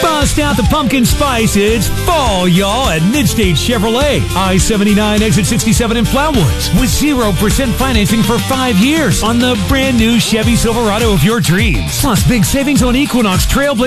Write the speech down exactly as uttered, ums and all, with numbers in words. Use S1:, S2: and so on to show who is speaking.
S1: Bust out the pumpkin spice. It's fall, y'all, at Midstate Chevrolet. I seventy-nine, exit sixty-seven in Flatwoods. With zero percent financing for five years on the brand new Chevy Silverado of your dreams. Plus big savings on Equinox, Trailblazer,